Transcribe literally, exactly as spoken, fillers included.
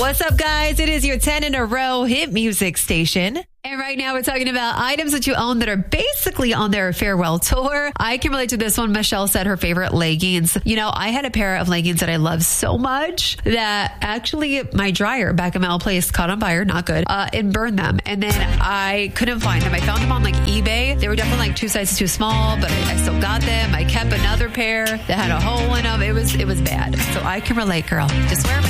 What's up, guys? It is your ten in a row hit music station. And right now we're talking about items that you own that are basically on their farewell tour. I can relate to this one. Michelle said her favorite leggings. You know, I had a pair of leggings that I love so much that actually my dryer back in my old place caught on fire. Not good. Uh, and burned them. And then I couldn't find them. I found them on like eBay. They were definitely like two sizes too small, but I, I still got them. I kept another pair that had a hole in them. It was, it was bad. So I can relate, girl. Just wear them.